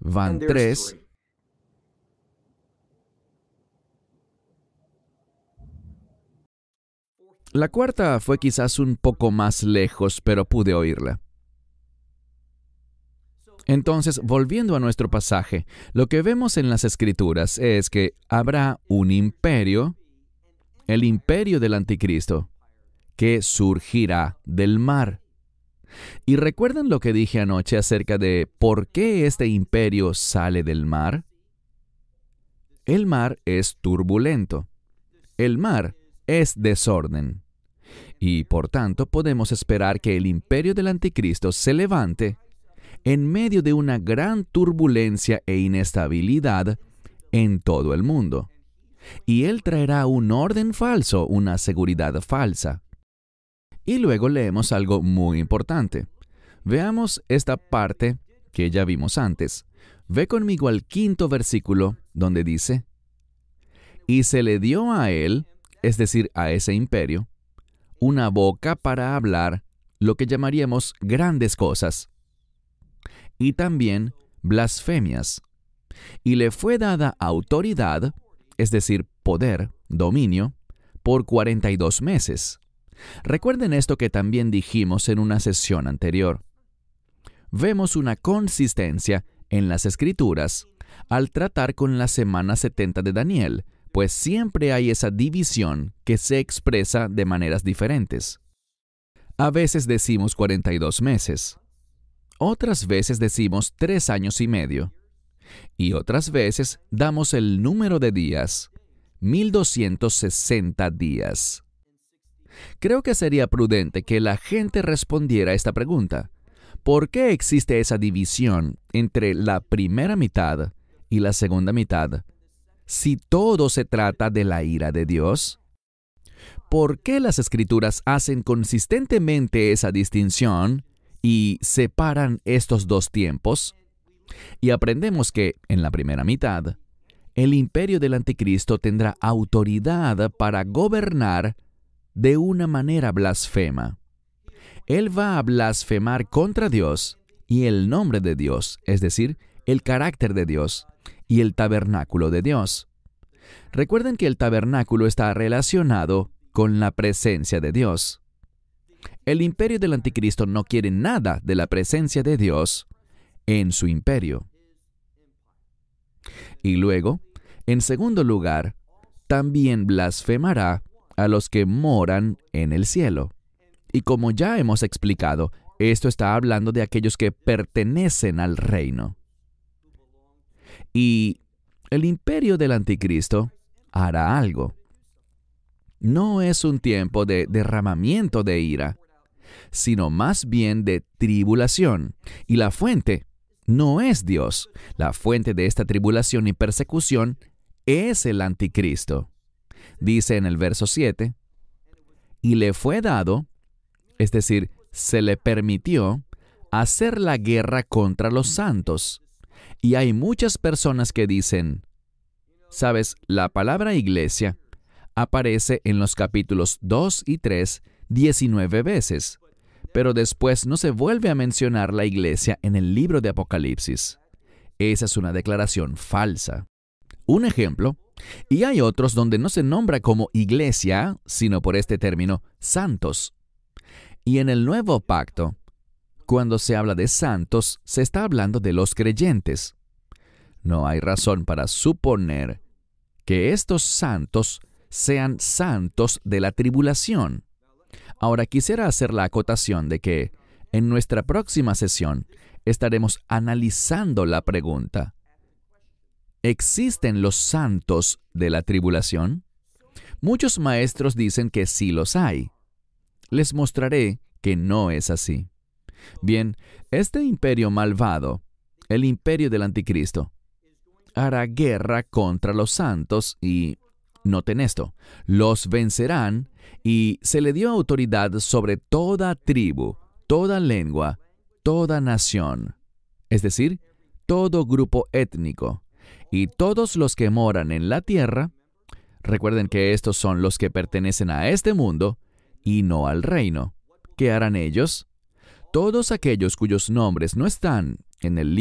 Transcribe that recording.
van tres. La cuarta fue quizás un poco más lejos, pero pude oírla. Entonces, volviendo a nuestro pasaje, lo que vemos en las Escrituras es que habrá un imperio, el imperio del Anticristo, que surgirá del mar. ¿Y recuerdan lo que dije anoche acerca de por qué este imperio sale del mar? El mar es turbulento. El mar es desorden. Y por tanto podemos esperar que el imperio del Anticristo se levante en medio de una gran turbulencia e inestabilidad en todo el mundo. Y él traerá un orden falso, una seguridad falsa. Y luego leemos algo muy importante. Veamos esta parte que ya vimos antes. Ve conmigo al 5º versículo, donde dice: y se le dio a él, es decir, a ese imperio, una boca para hablar lo que llamaríamos grandes cosas, y también blasfemias. Y le fue dada autoridad, es decir, poder, dominio, por 42 meses. Recuerden esto que también dijimos en una sesión anterior. Vemos una consistencia en las Escrituras al tratar con la semana 70 de Daniel, pues siempre hay esa división que se expresa de maneras diferentes. A veces decimos 42 meses. Otras veces decimos 3 años y medio. Y otras veces damos el número de días, 1260 días. Creo que sería prudente que la gente respondiera a esta pregunta. ¿Por qué existe esa división entre la primera mitad y la segunda mitad, si todo se trata de la ira de Dios? ¿Por qué las Escrituras hacen consistentemente esa distinción y separan estos dos tiempos? Y aprendemos que, en la primera mitad, el imperio del Anticristo tendrá autoridad para gobernar de una manera blasfema. Él va a blasfemar contra Dios y el nombre de Dios, es decir, el carácter de Dios y el tabernáculo de Dios. Recuerden que el tabernáculo está relacionado con la presencia de Dios. El imperio del Anticristo no quiere nada de la presencia de Dios en su imperio. Y luego, en segundo lugar, también blasfemará a los que moran en el cielo. Y como ya hemos explicado, esto está hablando de aquellos que pertenecen al reino. Y el imperio del Anticristo hará algo. No es un tiempo de derramamiento de ira, sino más bien de tribulación. Y la fuente no es Dios. La fuente de esta tribulación y persecución es el Anticristo. Dice en el verso 7, y le fue dado, es decir, se le permitió hacer la guerra contra los santos. Y hay muchas personas que dicen, ¿sabes? La palabra iglesia aparece en los capítulos 2 y 3 19 veces, pero después no se vuelve a mencionar la iglesia en el libro de Apocalipsis. Esa es una declaración falsa. Un ejemplo, y hay otros donde no se nombra como iglesia, sino por este término, santos. Y en el Nuevo Pacto, cuando se habla de santos, se está hablando de los creyentes. No hay razón para suponer que estos santos sean santos de la tribulación. Ahora quisiera hacer la acotación de que en nuestra próxima sesión estaremos analizando la pregunta: ¿existen los santos de la tribulación? Muchos maestros dicen que sí los hay. Les mostraré que no es así. Bien, este imperio malvado, el imperio del Anticristo, hará guerra contra los santos y, noten esto, los vencerán y se le dio autoridad sobre toda tribu, toda lengua, toda nación, es decir, todo grupo étnico, y todos los que moran en la tierra. Recuerden que estos son los que pertenecen a este mundo y no al reino. ¿Qué harán ellos? Todos aquellos cuyos nombres no están en el libro